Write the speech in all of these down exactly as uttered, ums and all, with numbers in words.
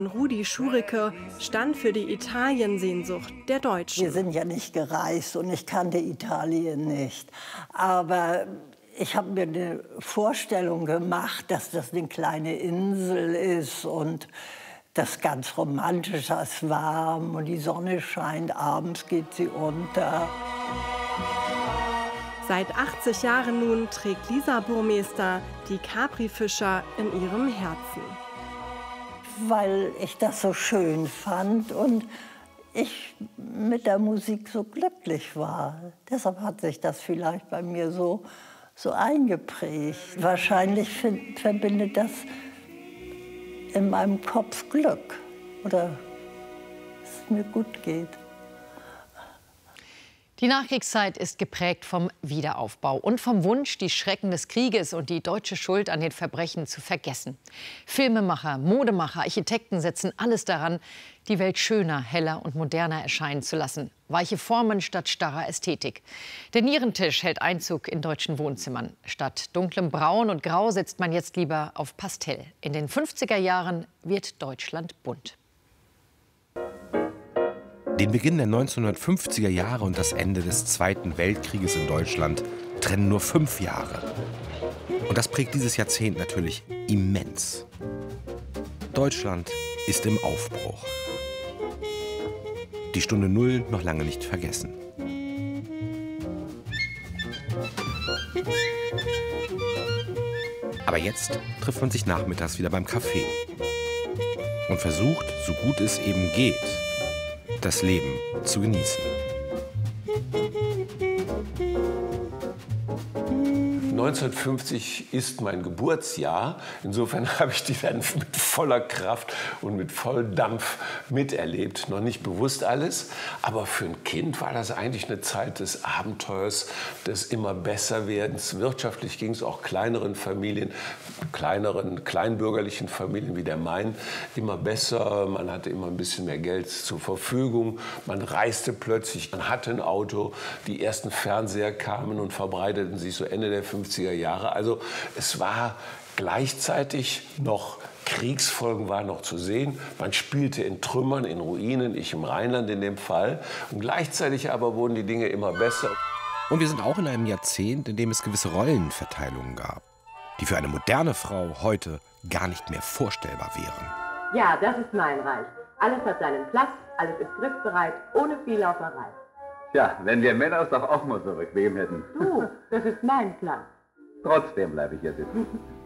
Rudi Schurike stand für die Italiensehnsucht der Deutschen. Wir sind ja nicht gereist und ich kannte Italien nicht. Aber ich habe mir eine Vorstellung gemacht, dass das eine kleine Insel ist und das ganz romantisch, es ist warm und die Sonne scheint, abends geht sie unter. Seit achtzig Jahren nun trägt Lisa Burmester die Capri-Fischer in ihrem Herzen. Weil ich das so schön fand und ich mit der Musik so glücklich war. Deshalb hat sich das vielleicht bei mir so, so eingeprägt. Wahrscheinlich find, verbindet das in meinem Kopf Glück oder dass es mir gut geht. Die Nachkriegszeit ist geprägt vom Wiederaufbau und vom Wunsch, die Schrecken des Krieges und die deutsche Schuld an den Verbrechen zu vergessen. Filmemacher, Modemacher, Architekten setzen alles daran, die Welt schöner, heller und moderner erscheinen zu lassen. Weiche Formen statt starrer Ästhetik. Der Nierentisch hält Einzug in deutschen Wohnzimmern. Statt dunklem Braun und Grau setzt man jetzt lieber auf Pastell. In den fünfziger Jahren wird Deutschland bunt. Den Beginn der neunzehnhundertfünfziger Jahre und das Ende des Zweiten Weltkrieges in Deutschland trennen nur fünf Jahre. Und das prägt dieses Jahrzehnt natürlich immens. Deutschland ist im Aufbruch. Die Stunde Null noch lange nicht vergessen. Aber jetzt trifft man sich nachmittags wieder beim Café und versucht, so gut es eben geht, das Leben zu genießen. neunzehnhundertfünfzig ist mein Geburtsjahr. Insofern habe ich die dann mit voller Kraft und mit Volldampf miterlebt. Noch nicht bewusst alles, aber für ein Kind war das eigentlich eine Zeit des Abenteuers, des immer besser werdens. Wirtschaftlich ging es auch kleineren Familien, kleineren, kleinbürgerlichen Familien wie der Main immer besser. Man hatte immer ein bisschen mehr Geld zur Verfügung. Man reiste plötzlich, man hatte ein Auto. Die ersten Fernseher kamen und verbreiteten sich so Ende der fünfziger Jahre. Also es war gleichzeitig noch, Kriegsfolgen waren noch zu sehen. Man spielte in Trümmern, in Ruinen, ich im Rheinland in dem Fall. Und gleichzeitig aber wurden die Dinge immer besser. Und wir sind auch in einem Jahrzehnt, in dem es gewisse Rollenverteilungen gab, die für eine moderne Frau heute gar nicht mehr vorstellbar wären. Ja, das ist mein Reich. Alles hat seinen Platz, alles ist griffbereit, ohne viel Lauferei. Ja, wenn wir Männer es doch auch mal so bequem hätten. Du, das ist mein Plan. Trotzdem bleibe ich hier sitzen.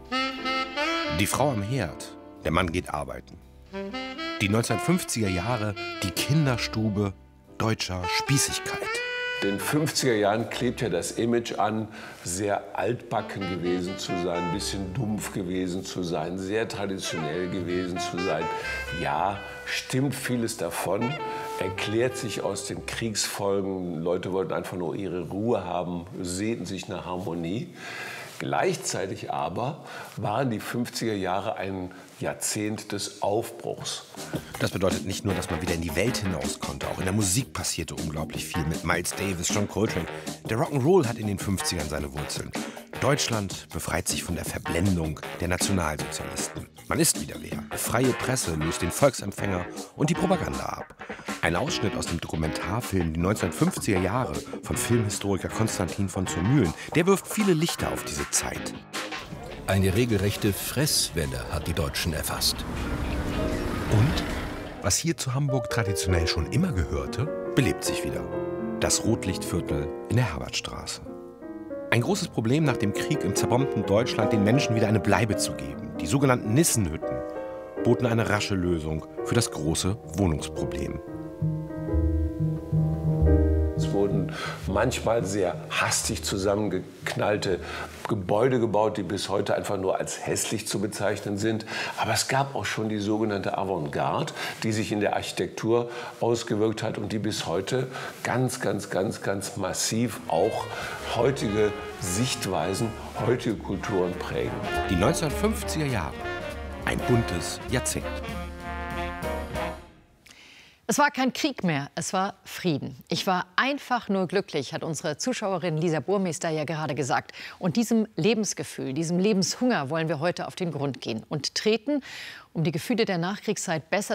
Die Frau am Herd, der Mann geht arbeiten. Die neunzehnhundertfünfziger Jahre, die Kinderstube deutscher Spießigkeit. In den fünfziger Jahren klebt ja das Image an, sehr altbacken gewesen zu sein, ein bisschen dumpf gewesen zu sein, sehr traditionell gewesen zu sein. Ja, stimmt vieles davon, erklärt sich aus den Kriegsfolgen. Leute wollten einfach nur ihre Ruhe haben, sehnten sich nach Harmonie. Gleichzeitig aber waren die fünfziger Jahre ein Jahrzehnt des Aufbruchs. Das bedeutet nicht nur, dass man wieder in die Welt hinaus konnte. Auch in der Musik passierte unglaublich viel mit Miles Davis, John Coltrane. Der Rock'n'Roll hat in den fünfzigern seine Wurzeln. Deutschland befreit sich von der Verblendung der Nationalsozialisten. Man ist wieder wer. Freie Presse löst den Volksempfänger und die Propaganda ab. Ein Ausschnitt aus dem Dokumentarfilm Die neunzehnhundertfünfziger Jahre von Filmhistoriker Konstantin von zur Mühlen. Der wirft viele Lichter auf diese Zeit. Eine regelrechte Fresswelle hat die Deutschen erfasst. Und was hier zu Hamburg traditionell schon immer gehörte, belebt sich wieder. Das Rotlichtviertel in der Herbertstraße. Ein großes Problem nach dem Krieg im zerbombten Deutschland, den Menschen wieder eine Bleibe zu geben. Die sogenannten Nissenhütten boten eine rasche Lösung für das große Wohnungsproblem. Es wurden manchmal sehr hastig zusammengeknallte Gebäude gebaut, die bis heute einfach nur als hässlich zu bezeichnen sind. Aber es gab auch schon die sogenannte Avantgarde, die sich in der Architektur ausgewirkt hat und die bis heute ganz, ganz, ganz, ganz massiv auch heutige Sichtweisen, heutige Kulturen prägen. Die neunzehnhundertfünfziger Jahre, ein buntes Jahrzehnt. Es war kein Krieg mehr, es war Frieden. Ich war einfach nur glücklich, hat unsere Zuschauerin Lisa Burmester ja gerade gesagt. Und diesem Lebensgefühl, diesem Lebenshunger wollen wir heute auf den Grund gehen und treten, um die Gefühle der Nachkriegszeit besser